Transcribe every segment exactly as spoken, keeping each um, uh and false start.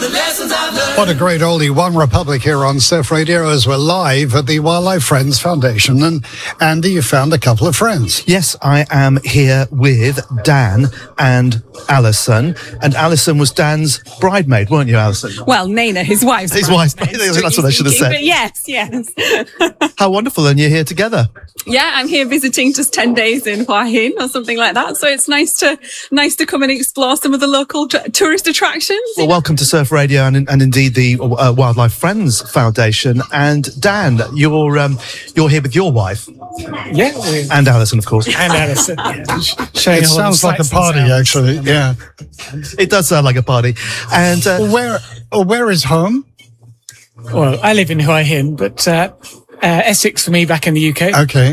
lessons I've learned. What a great oldie, One Republic here on Surf Radio as we're live at the Wildlife Friends Foundation. And Andy, you found a couple of friends. Yes, I am here with Dan and Alison. And Alison was Dan's bridemaid, weren't you, Alison? Well, Nana, his wife's His wife's That's what I should have said. But yes, yes. How wonderful, and you're here together. Yeah, I'm here visiting just ten days in Hua Hin or something like that. So it's nice to nice to come and explore some of the local t- tourist attractions. Well, welcome to Surf Radio and, and indeed the uh, Wildlife Friends Foundation. And Dan, you're um, you're here with your wife. Yeah. And Alison, of course. And Alison. Yeah. It sounds like a party, actually. Yeah. It does sound like a party. And uh, where where is home? Well, I live in Hua Hin, but uh, uh, Essex for me back in the U K. Okay.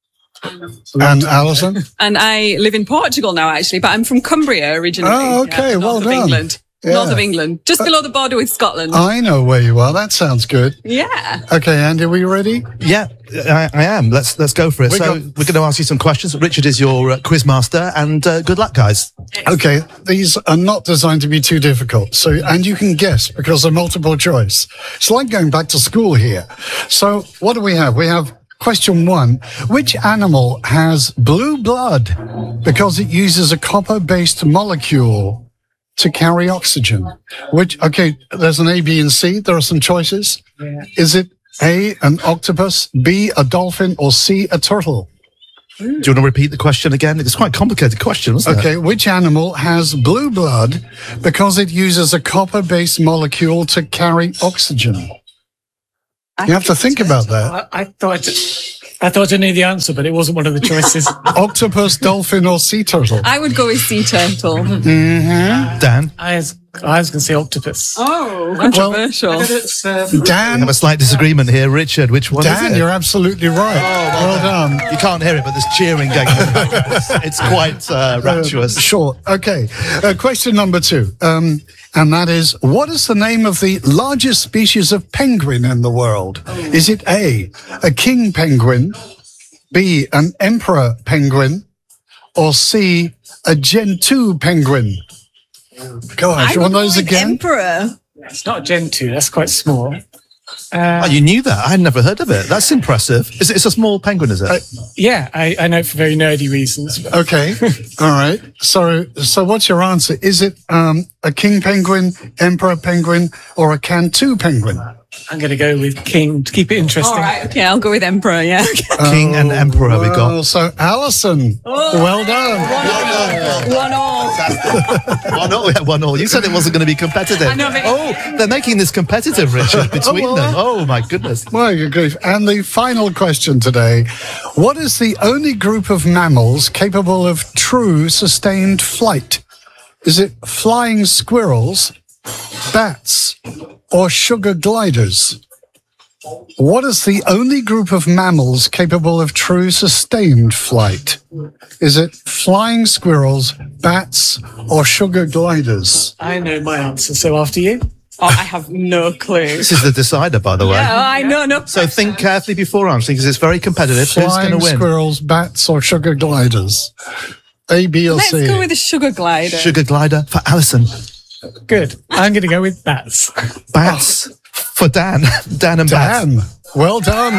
And Alison? And I live in Portugal now, actually, but I'm from Cumbria originally. Oh, okay. Yeah, well north done. Of England. Yeah. North of England, just below the border with Scotland. I know where you are. That sounds good. Yeah. Okay, Andy, are we ready? Yeah, I, I am. Let's let's go for it. We so got- we're going to ask you some questions. Richard is your uh, quiz master, and uh, good luck, guys. Okay, these are not designed to be too difficult. So, and you can guess because they're multiple choice. It's like going back to school here. So, what do we have? We have question one. Which animal has blue blood because it uses a copper-based molecule to carry oxygen? Which, okay, there's an A, B, and C. There are some choices. Yeah. Is it A, an octopus, B, a dolphin, or C, a turtle? Do you want to repeat the question again? It's quite a complicated question, isn't it? Okay, which animal has blue blood because it uses a copper-based molecule to carry oxygen? You have to think about that. I, I thought I thought I knew the answer, but it wasn't one of the choices. Octopus, dolphin, or sea turtle? I would go with sea turtle. Mm-hmm. Dan? I was, I was going to say octopus. Oh, controversial. But it's, um, We Dan, have a slight disagreement here. Richard, which one Dan, is it? you're absolutely right. well done. You can't hear it, but there's cheering going on. It's, it's quite uh, rapturous. Uh, short. Okay. Uh, question number two. Um, and that is, what is the name of the largest species of penguin in the world? Is it A, a king penguin, B, an emperor penguin, or C, a gentoo penguin? Gosh, you want those again? Emperor. it's not Gen two. That's quite small. Uh, Oh, you knew that? I'd never heard of it. That's impressive. Is it, it's a small penguin, is it? Uh, yeah, I, I know for very nerdy reasons. But Okay. All right. So, so what's your answer? Is it um, a king penguin, emperor penguin, or a Cantu penguin? I'm going to go with King to keep it interesting. All right. Okay, I'll go with emperor. Yeah. King and emperor we got. Oh, so Alison, well done. One all. One all. Yeah, one all. You said it wasn't going to be competitive. I know, but- Oh, they're making this competitive, Richard, between well, them. Oh, my goodness. Well, you grief. And the final question today. What is the only group of mammals capable of true sustained flight? Is it flying squirrels, bats, or sugar gliders? What is the only group of mammals capable of true sustained flight? Is it flying squirrels, bats, or sugar gliders? I know my answer, so after you. Oh, I have no clue. This is the decider, by the way. Yeah, I know. No. So think carefully before answering, because it's very competitive. Who's going Flying to win? squirrels, bats, or sugar gliders? A, B, or Let's C? go with the sugar glider. Sugar glider for Alison. Good. I'm going to go with bats. Bats for Dan. Dan and Bats. Dan, well done.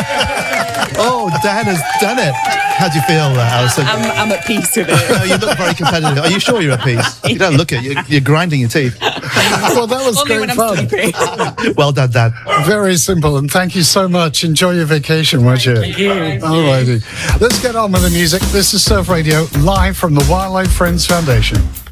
Oh, Dan has done it. How do you feel, uh, Alison? I'm, I'm at peace with it. No, you look very competitive. Are you sure you're at peace? You don't look it. You're, you're grinding your teeth. Well, that was Only great when I'm fun. sleeping. Well done, Dan. Very simple, and thank you so much. Enjoy your vacation, won't you? Thank you. All righty. Let's get on with the music. This is Surf Radio, live from the Wildlife Friends Foundation.